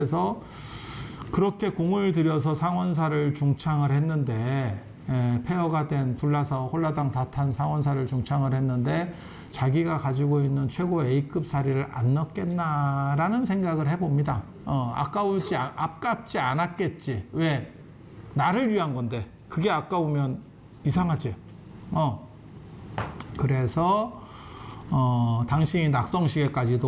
그래서 그렇게 공을 들여서 상원사를 중창을 했는데 폐허가 된 불나서 홀라당 다 탄 상원사를 중창을 했는데 자기가 가지고 있는 최고 A급 사리를 안 넣겠나라는 생각을 해봅니다. 아깝지 않았겠지. 왜? 나를 위한 건데 그게 아까우면 이상하지. 그래서 당신이 낙성시계까지도